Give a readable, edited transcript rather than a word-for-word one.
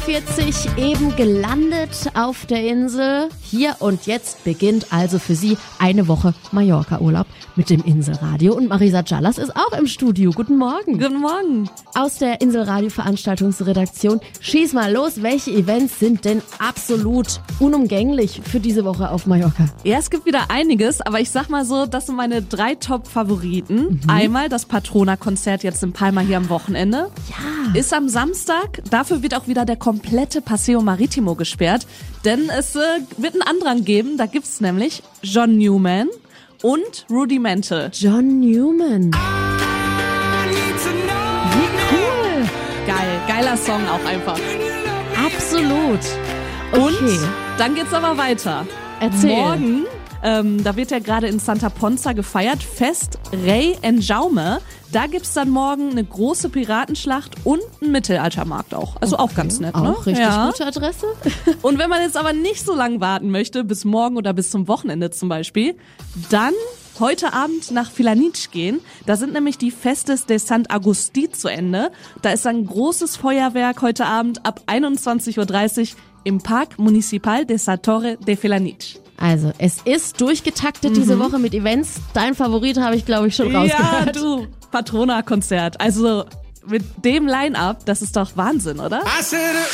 40 eben gelandet auf der Insel. Hier und jetzt beginnt also für Sie eine Woche Mallorca-Urlaub mit dem Inselradio. Und Marisa Callas ist auch im Studio. Guten Morgen. Guten Morgen. Aus der Inselradio-Veranstaltungsredaktion. Schieß mal los. Welche Events sind denn absolut unumgänglich für diese Woche auf Mallorca? Ja, es gibt wieder einiges, aber ich sag mal so, das sind meine 3 Top-Favoriten. Einmal das Patrona-Konzert jetzt in Palma hier am Wochenende. Ja. Ist am Samstag. Dafür wird auch wieder der komplette Paseo Maritimo gesperrt, denn es wird einen Andrang geben. Da gibt's nämlich John Newman und Rudimental. John Newman. Wie cool. Geiler Song auch einfach. Absolut. Okay. Und dann geht's aber weiter. Erzähl. Morgen, da wird ja gerade in Santa Ponsa gefeiert, Fest Rei en Jaume. Da gibt's dann morgen eine große Piratenschlacht und einen Mittelaltermarkt auch. Also auch ganz nett, ne? Auch richtig gute Adresse. Und wenn man jetzt aber nicht so lange warten möchte, bis morgen oder bis zum Wochenende zum Beispiel, dann heute Abend nach Felanitx gehen. Da sind nämlich die Festes de Sant Agustí zu Ende. Da ist ein großes Feuerwerk heute Abend ab 21.30 Uhr im Park Municipal de Sa Torre de Felanitx. Also, es ist durchgetaktet diese Woche mit Events. Dein Favorit habe ich, glaube ich, schon rausgehört. Ja, du, Patrona-Konzert. Also mit dem Line-Up, das ist doch Wahnsinn, oder?